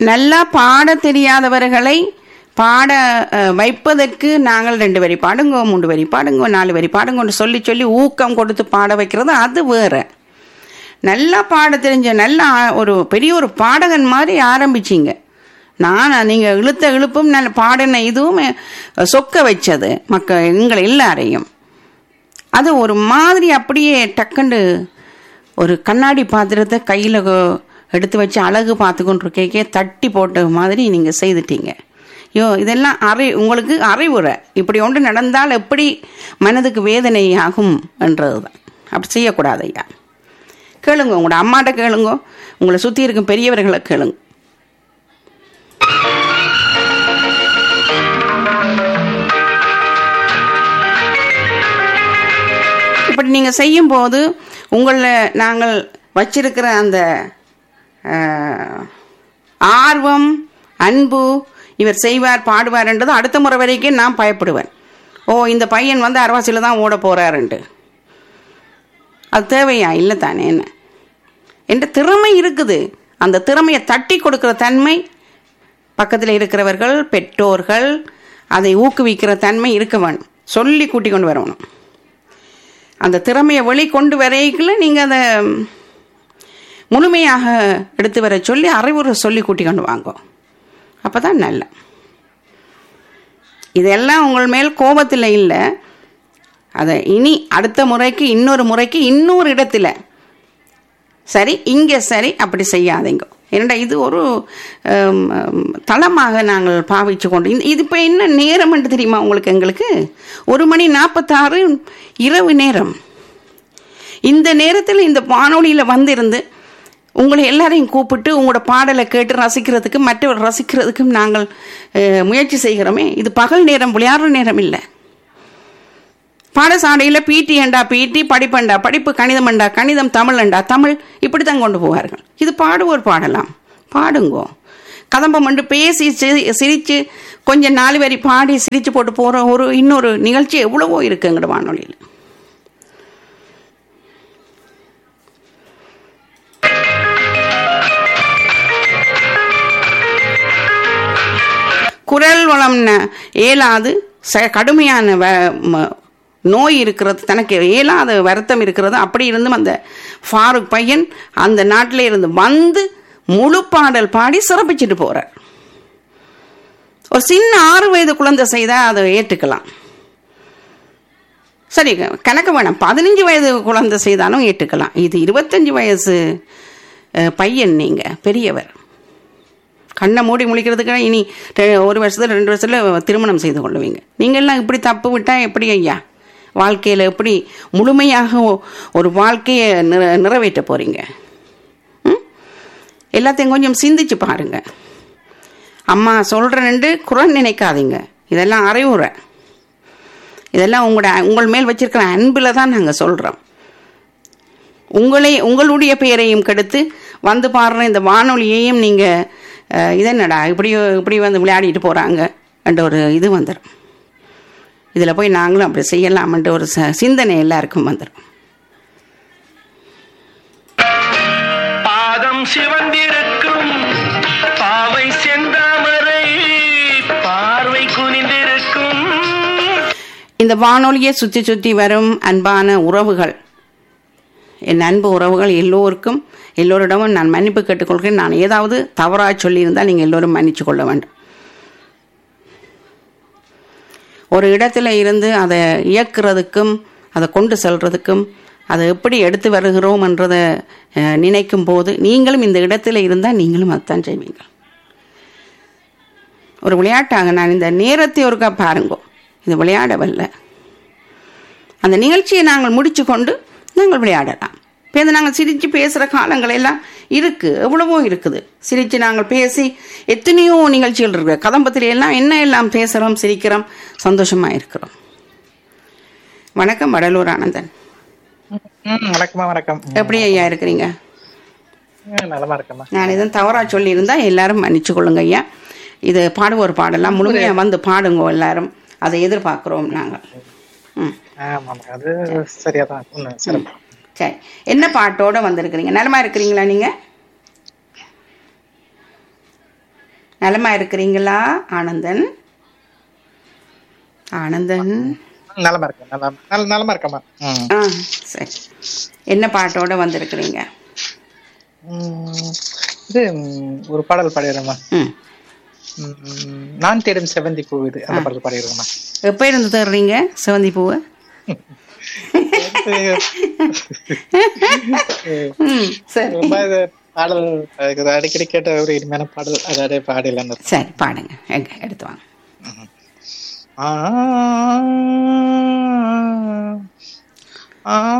நல்லா பாட தெரியாதவர்களை பாட வைப்பதற்கு நாங்கள் 2 வரி பாடுங்கோ, 3 வரி பாடுங்கோ, 4 வரி பாடுங்கோன்னு சொல்லி சொல்லி ஊக்கம் கொடுத்து பாட வைக்கிறது அது வேற. நல்லா பாட தெரிஞ்ச நல்லா ஒரு பெரிய ஒரு பாடகன் மாதிரி ஆரம்பிச்சிங்க. நீங்கள் இழுத்த இழுப்பும் நல்ல பாடின இதுவும் சொக்க வச்சது எங்களை எல்லாரையும். அது ஒரு மாதிரி அப்படியே டக்குண்டு ஒரு கண்ணாடி பாத்திரத்தை கையில் எடுத்து வச்சு அழகு பார்த்துக்கொண்டு இருக்கே தட்டி போட்ட மாதிரி நீங்கள் செய்துட்டீங்க. இதெல்லாம் உங்களுக்கு அறிவுரை. இப்படி ஒன்று நடந்தால் எப்படி மனதுக்கு வேதனை ஆகும் என்றது தான். அப்படி செய்யக்கூடாது ஐயா. கேளுங்க, உங்களோட அம்மாட்ட கேளுங்க, உங்களை சுற்றி இருக்கும் பெரியவர்களை கேளுங்க. இப்படி நீங்கள் செய்யும்போது உங்களில் நாங்கள் வச்சிருக்கிற அந்த ஆர்வம், அன்பு, இவர் செய்வார் பாடுவார்ன்றது அடுத்த முறை வரைக்கும் நான் பயப்படுவேன். இந்த பையன் அரவாசியில் தான் ஓட போகிறாருன்ட்டு. அது தேவையா? இல்லை தானே. என்ன என்ற திறமை இருக்குது, அந்த திறமையை தட்டி கொடுக்குற தன்மை பக்கத்தில் இருக்கிறவர்கள், பெற்றோர்கள் அதை ஊக்குவிக்கிற தன்மை இருக்க வேணும். சொல்லி கூட்டி கொண்டு வரணும். அந்த திறமையை வெளிக்கொண்டு வரைக்குள்ள நீங்கள் அதை முழுமையாக எடுத்து வர சொல்லி அறிவுரை சொல்லி கூட்டி கொண்டு வாங்க. அப்போ தான் நல்ல. இதெல்லாம் உங்கள் மேல் கோபத்தில் இல்லை. அதை இனி அடுத்த முறைக்கு இன்னொரு இடத்துல சரி, இங்கே சரி, அப்படி செய்யாதீங்க. ஏன்னா இது ஒரு தளமாக நாங்கள் பாவிச்சு கொண்டு இது இப்போ என்ன நேரம் என்று தெரியுமா உங்களுக்கு? எங்களுக்கு 1:46 இரவு நேரம். இந்த நேரத்தில் இந்த வானொலியில் வந்திருந்து உங்களை எல்லாரையும் கூப்பிட்டு உங்களோட பாடலை கேட்டு ரசிக்கிறதுக்கு, மற்றவர் ரசிக்கிறதுக்கும் நாங்கள் முயற்சி செய்கிறோமே. இது பகல் நேரம், விளையாடுற நேரம் இல்லை. பாடசாலையில் பீட்டி அண்டா பீட்டி, படிப்பண்டா படிப்பு, கணிதம் அண்டா கணிதம், தமிழ் அண்டா தமிழ், இப்படி தான் கொண்டு போவார்கள். இது பாடுவோர் பாடலாம், பாடுங்கோ. கதம்பம் வந்து பேசி சிரித்து கொஞ்சம் 4 வரி பாடி சிரித்து போட்டு போகிற இன்னொரு நிகழ்ச்சி எவ்வளவோ இருக்குது எங்களோட வானொலியில். குரல் வளம் ஏலாது, கடுமையான நோய் இருக்கிறது, தனக்கு ஏலாத வருத்தம் இருக்கிறது. அப்படி இருந்தும் அந்த ஃபாரூக் பையன் அந்த நாட்டில் இருந்து வந்து முழு பாடல் பாடி சிறப்பிச்சுட்டு போகிறார். ஒரு சின்ன 6 வயது குழந்தை செய்தால் அதை ஏற்றுக்கலாம். சரி, கணக்கு வேணாம், 15 வயது குழந்தை செய்தாலும் ஏற்றுக்கலாம். இது 25 வயசு பையன், நீங்கள் பெரியவர். கண்ணை மூடி முழிக்கிறதுக்கு இனி 1 வருஷத்துல 2 வருஷத்துல திருமணம் செய்து கொள்ளுவீங்க. நீங்கள்லாம் இப்படி தப்பு விட்டால் எப்படி ஐயா? வாழ்க்கையில் எப்படி முழுமையாக ஒரு வாழ்க்கையை நிறைவேற்ற போகிறீங்க? எல்லாத்தையும் கொஞ்சம் சிந்திச்சு பாருங்க. அம்மா சொல்கிறேன்னு குறை நினைக்காதீங்க. இதெல்லாம் அறிவுரை. இதெல்லாம் உங்கள் மேல் வச்சிருக்கிற அன்பில் தான் நாங்கள் சொல்கிறோம். உங்களுடைய பெயரையும் கெடுத்து வந்து பாடுற இந்த வானொலியையும் நீங்கள் இதென்னடா இப்படி வந்து விளையாடிட்டு போகிறாங்க என்ற ஒரு இது வந்துடும். இதில் போய் நாங்களும் அப்படி செய்யலாம்ன்ற ஒரு சிந்தனை எல்லாருக்கும் வந்துடும். பாதம் சிவந்திருக்கும் பாவை செந்தாமரை, பார்வை குனிந்திருக்கும். இந்த வானொலியை சுற்றி சுற்றி வரும் அன்பான உறவுகள், என் அன்பு உறவுகள் எல்லோரிடமும் நான் மன்னிப்பு கேட்டுக்கொள்கிறேன். நான் ஏதாவது தவறாக சொல்லியிருந்தால் நீங்கள் எல்லோரும் மன்னிச்சு கொள்ள வேண்டும். ஒரு இடத்துல இருந்து அதை இயக்குறதுக்கும் அதை கொண்டு செல்றதுக்கும் அதை எப்படி எடுத்து வருகிறோம் என்றதை நினைக்கும் போது நீங்களும் இந்த இடத்துல இருந்தால் நீங்களும் அதுதான் செய்வீங்க. ஒரு விளையாட்டாக நான் இந்த நேரத்தை ஒருக்கா பாருங்கோ. இது விளையாடவல்ல. அந்த நிகழ்ச்சியை நாங்கள் முடிச்சு கொண்டு நாங்கள் விளையாடலாம். இப்போ நாங்கள் சிரித்து பேசுகிற காலங்கள் எல்லாம் இருக்குது, எவ்வளவோ இருக்குது. சிரித்து நாங்கள் பேசி எத்தனையோ நிகழ்ச்சிகள் இருக்குது. கதம்பத்தில் எல்லாம் எல்லாம் பேசுகிறோம், சிரிக்கிறோம், சந்தோஷமாக இருக்கிறோம். வணக்கம், வடலூர் ஆனந்தன். வணக்கம். எப்படி ஐயா இருக்கிறீங்க? நலமா இருக்கேன். நான் எதுவும் தவறாக சொல்லியிருந்தா எல்லாரும் மன்னிச்சு கொள்ளுங்க ஐயா. இது பாடுவோர் பாடலாம், முழுமையாக வந்து பாடுங்க எல்லாரும். அதை எதிர்பார்க்குறோம் நாங்கள். அது சரியாதான். சரி, என்ன பாட்டோட வந்திருக்கிறீங்க? நலமா இருக்கிறீங்களா நீங்க? நலமா இருக்கிறீங்களா ஆனந்தன்? ஆனந்தன் நலமா இருக்கேன். நலமா இருக்கம்மா. ஆ சரி. என்ன பாட்டோட வந்திருக்கிறீங்க? இது ஒரு பாடல் பாடிடுறேம்மா. ம். நான் தேடும் செவந்தி பூ, இது அந்த பாடல் பாடிடுறேம்மா. எப்போ இருந்து தேடுறீங்க செவந்தி பூவை? சரி பாடல் அடிக்கடி கேட்ட ஒரு இனிமையான பாடல், அதாவது பாடல. சரி பாடுங்க, எங்க எடுத்து வாங்க. ஆ